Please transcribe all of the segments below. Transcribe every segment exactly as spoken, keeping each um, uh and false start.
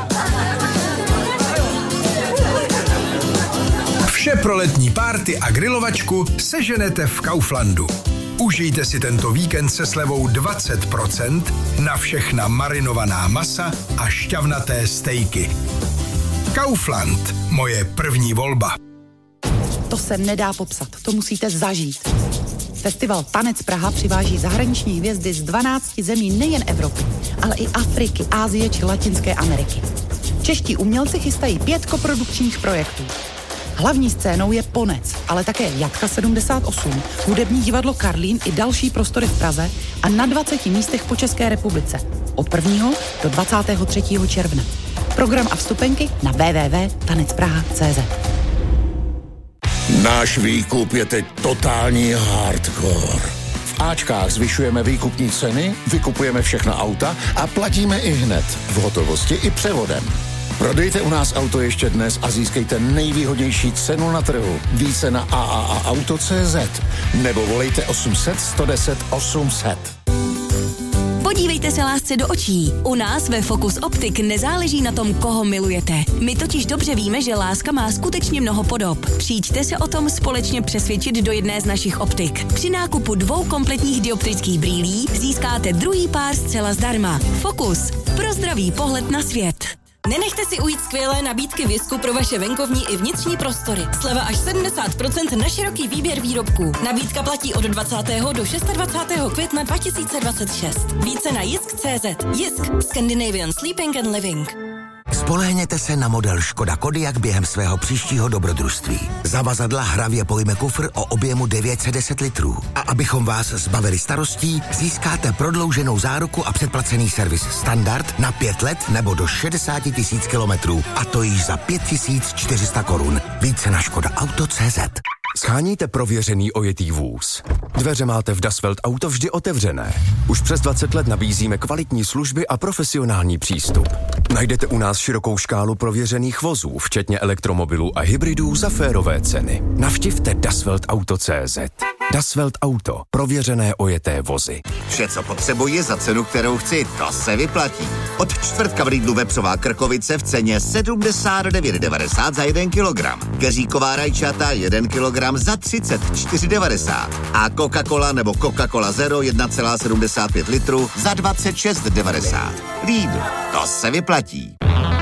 Vše pro letní párty a grilovačku seženete v Kauflandu. Užijte si tento víkend se slevou dvacet procent na všechna marinovaná masa a šťavnaté stejky. Kaufland, moje první volba. To se nedá popsat, to musíte zažít. Festival Tanec Praha přiváží zahraniční hvězdy z dvanácti zemí nejen Evropy, ale i Afriky, Asie či Latinské Ameriky. Čeští umělci chystají pět koprodukčních projektů. Hlavní scénou je Ponec, ale také Jatka sedmdesát osm, hudební divadlo Karlín i další prostory v Praze a na dvaceti místech po České republice. Od prvního do dvacátého třetího června. Program a vstupenky na w w w tečka tanec praha tečka c z. Náš výkup je teď totální hardcore. V Ačkách zvyšujeme výkupní ceny, vykupujeme všechna auta a platíme i hned, v hotovosti i převodem. Prodejte u nás auto ještě dnes a získejte nejvýhodnější cenu na trhu. Více na a a a auto tečka c z nebo volejte osm set, sto deset, osm set. Podívejte se lásce do očí. U nás ve Focus Optik nezáleží na tom, koho milujete. My totiž dobře víme, že láska má skutečně mnoho podob. Přijďte se o tom společně přesvědčit do jedné z našich optik. Při nákupu dvou kompletních dioptrických brýlí získáte druhý pár zcela zdarma. Focus. Pro zdravý pohled na svět. Nenechte si ujít skvělé nabídky Visku pro vaše venkovní i vnitřní prostory. Sleva až sedmdesát procent na široký výběr výrobků. Nabídka platí od dvacátého do dvacátého šestého května dva tisíce dvacet šest. Více na jisk tečka cé zet. Jisk. Scandinavian Sleeping and Living. Spolehněte se na model Škoda Kodiaq během svého příštího dobrodružství. Zavazadla hravě pojme kufr o objemu devět set deset litrů. A abychom vás zbavili starostí, získáte prodlouženou záruku a předplacený servis standard na pět let nebo do šedesát tisíc kilometrů. A to již za pět tisíc čtyři sta korun. Více na škoda auto tečka cé zet. Sháníte prověřený ojetý vůz? Dveře máte v Dasvelt Auto vždy otevřené. Už přes dvacet let nabízíme kvalitní služby a profesionální přístup. Najdete u nás širokou škálu prověřených vozů, včetně elektromobilů a hybridů za férové ceny. Navštivte dasvelt auto tečka cé zet. Dasvelt Auto. Prověřené ojeté vozy. Vše, co potřebuji za cenu, kterou chci, to se vyplatí. Od čtvrtka v Lidlu vepřová krkovice v ceně sedmdesát devět devadesát za jeden kilogram. Keříková rajčata jeden kilogram za třicet čtyři devadesát. A Coca-Cola nebo Coca-Cola Zero jedna celá sedmdesát pět litru za dvacet šest devadesát. Lidl. To se vyplatí.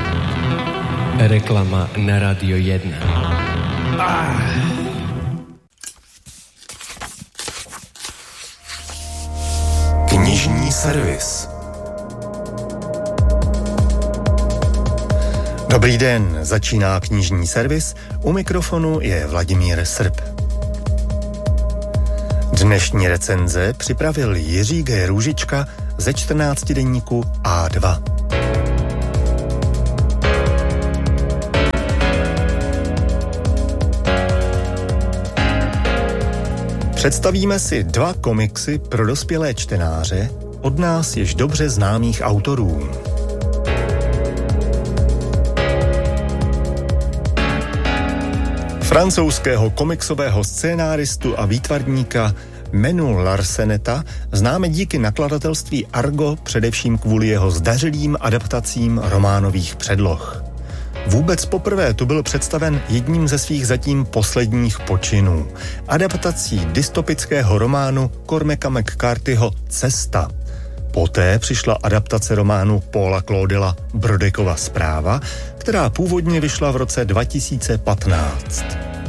Reklama na Radio jedna. Ah. Knižní servis. Dobrý den, začíná knižní servis. U mikrofonu je Vladimír Srb. Dnešní recenze připravil Jiří G. Růžička ze čtrnáctidenníku A dva. Představíme si dva komiksy pro dospělé čtenáře od nás již dobře známých autorů. Francouzského komiksového scénáristu a výtvarníka Menu Larseneta známe díky nakladatelství Argo především kvůli jeho zdařilým adaptacím románových předloh. Vůbec poprvé tu byl představen jedním ze svých zatím posledních počinů, adaptací dystopického románu Cormaca McCarthyho Cesta. Poté přišla adaptace románu Paula Claudela Brodekova zpráva, která původně vyšla v roce dva tisíce patnáct.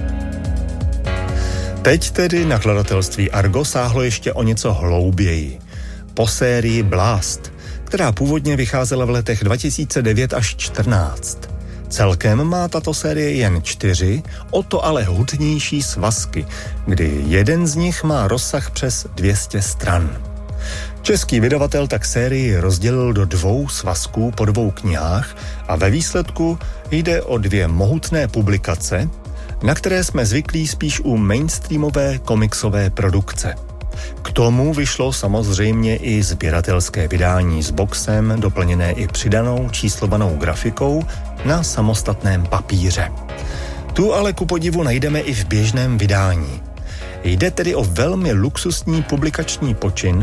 Teď tedy nakladatelství Argo sáhlo ještě o něco hlouběji. Po sérii Blast, která původně vycházela v letech dva tisíce devět až čtrnáct. Celkem má tato série jen čtyři, o to ale hutnější svazky, kdy jeden z nich má rozsah přes dvě stě stran. Český vydavatel tak sérii rozdělil do dvou svazků po dvou knihách a ve výsledku jde o dvě mohutné publikace, na které jsme zvyklí spíš u mainstreamové komiksové produkce. K tomu vyšlo samozřejmě i sběratelské vydání s boxem, doplněné i přidanou číslovanou grafikou na samostatném papíře. Tu ale ku podivu najdeme i v běžném vydání. Jde tedy o velmi luxusní publikační počin, který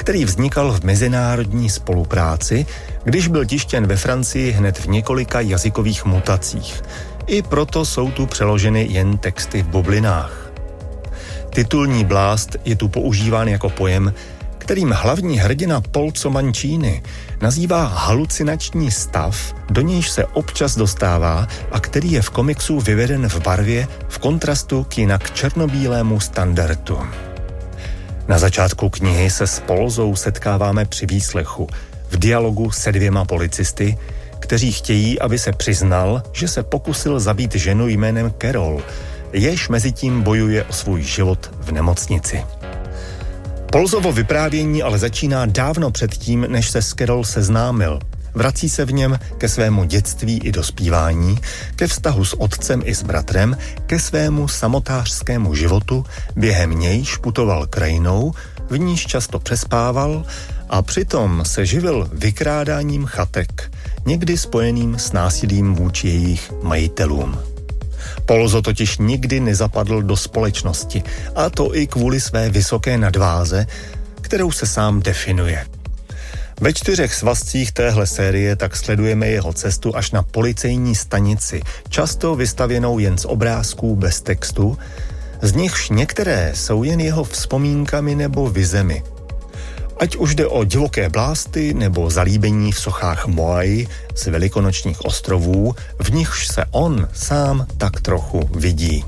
který vznikal v mezinárodní spolupráci, když byl tištěn ve Francii hned v několika jazykových mutacích. I proto jsou tu přeloženy jen texty v bublinách. Titulní blást je tu používán jako pojem, kterým hlavní hrdina Polco Mancini nazývá halucinační stav, do nějž se občas dostává a který je v komiksu vyveden v barvě v kontrastu k jinak černobílému standardu. Na začátku knihy se s Polzou setkáváme při výslechu v dialogu se dvěma policisty, kteří chtějí, aby se přiznal, že se pokusil zabít ženu jménem Carol, jež mezitím bojuje o svůj život v nemocnici. Polzovo vyprávění ale začíná dávno předtím, než se s Carol seznámil. Vrací se v něm ke svému dětství i dospívání, ke vztahu s otcem i s bratrem, ke svému samotářskému životu, během nějž putoval krajinou, v níž často přespával a přitom se živil vykrádáním chatek, někdy spojeným s násilím vůči jejich majitelům. Polzo totiž nikdy nezapadl do společnosti, a to i kvůli své vysoké nadváze, kterou se sám definuje. Ve čtyřech svazcích téhle série tak sledujeme jeho cestu až na policejní stanici, často vystavěnou jen z obrázků bez textu, z nichž některé jsou jen jeho vzpomínkami nebo vizemi. Ať už jde o divoké blásty nebo zalíbení v sochách Moai z velikonočních ostrovů, v nichž se on sám tak trochu vidí.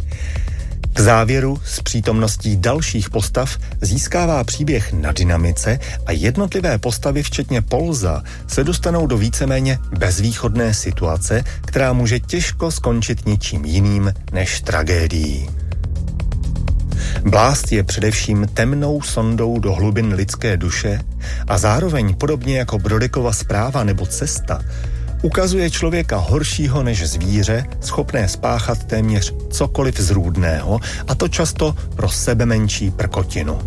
K závěru s přítomností dalších postav získává příběh na dynamice a jednotlivé postavy, včetně Polza, se dostanou do víceméně bezvýchodné situace, která může těžko skončit ničím jiným než tragédií. Blást je především temnou sondou do hlubin lidské duše a zároveň, podobně jako Brodekova zpráva nebo Cesta, ukazuje člověka horšího než zvíře, schopné spáchat téměř cokoliv zrůdného, a to často pro sebe menší prkotinu.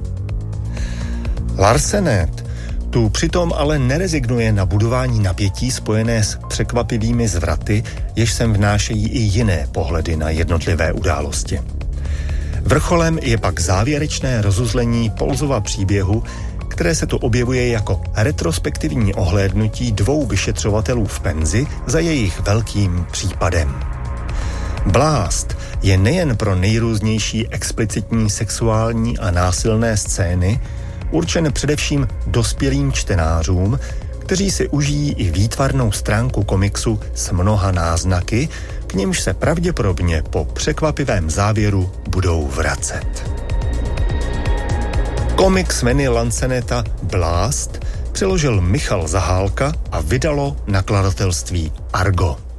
Larsenet tu přitom ale nerezignuje na budování napětí spojené s překvapivými zvraty, jež sem vnášejí i jiné pohledy na jednotlivé události. Vrcholem je pak závěrečné rozuzlení Polzova příběhu, které se tu objevuje jako retrospektivní ohlédnutí dvou vyšetřovatelů v penzi za jejich velkým případem. Blást je nejen pro nejrůznější explicitní sexuální a násilné scény určen především dospělým čtenářům, kteří si užijí i výtvarnou stránku komiksu s mnoha náznaky, k nimž se pravděpodobně po překvapivém závěru budou vracet. Komiks Meny Lanceneta Blást přeložil Michal Zahálka a vydalo nakladatelství Argo.